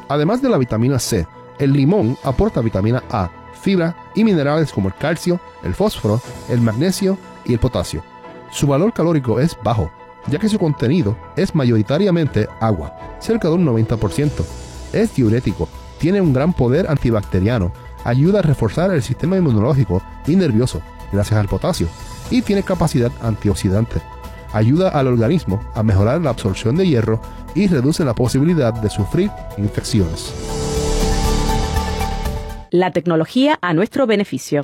Además de la vitamina C, el limón aporta vitamina A, fibra y minerales como el calcio, el fósforo, el magnesio y el potasio. Su valor calórico es bajo, ya que su contenido es mayoritariamente agua, cerca de un 90%. Es diurético, tiene un gran poder antibacteriano, ayuda a reforzar el sistema inmunológico y nervioso, gracias al potasio, y tiene capacidad antioxidante. Ayuda al organismo a mejorar la absorción de hierro y reduce la posibilidad de sufrir infecciones. La tecnología a nuestro beneficio.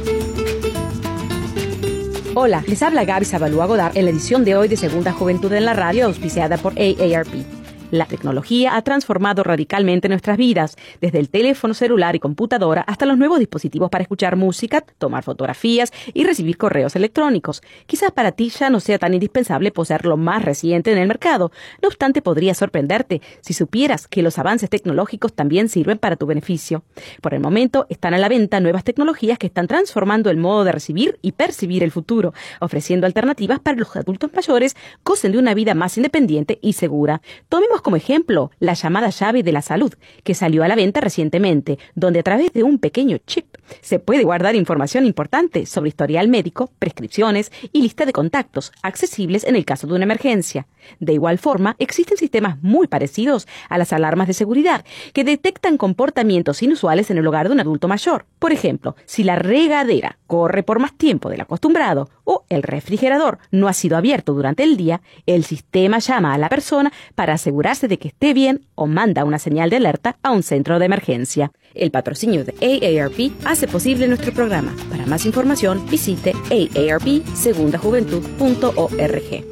Hola, les habla Gaby Zabalúa Godard en la edición de hoy de Segunda Juventud en la Radio, auspiciada por AARP. La tecnología ha transformado radicalmente nuestras vidas, desde el teléfono celular y computadora hasta los nuevos dispositivos para escuchar música, tomar fotografías y recibir correos electrónicos. Quizás para ti ya no sea tan indispensable poseer lo más reciente en el mercado. No obstante, podría sorprenderte si supieras que los avances tecnológicos también sirven para tu beneficio. Por el momento, están a la venta nuevas tecnologías que están transformando el modo de recibir y percibir el futuro, ofreciendo alternativas para los adultos mayores gocen de una vida más independiente y segura. Tomemos como ejemplo la llamada llave de la salud, que salió a la venta recientemente, donde a través de un pequeño chip se puede guardar información importante sobre historial médico, prescripciones y lista de contactos, accesibles en el caso de una emergencia. De igual forma, existen sistemas muy parecidos a las alarmas de seguridad, que detectan comportamientos inusuales en el hogar de un adulto mayor. Por ejemplo, si la regadera corre por más tiempo del acostumbrado o el refrigerador no ha sido abierto durante el día, el sistema llama a la persona para asegurarse de que esté bien o manda una señal de alerta a un centro de emergencia. El patrocinio de AARP hace posible nuestro programa. Para más información, visite aarpsegundajuventud.org.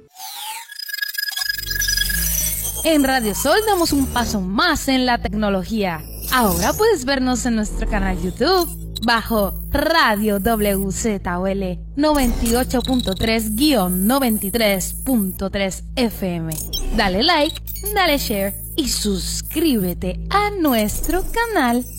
En Radio Sol damos un paso más en la tecnología. Ahora puedes vernos en nuestro canal YouTube bajo Radio WZOL 98.3-93.3 FM. Dale like, dale share y suscríbete a nuestro canal.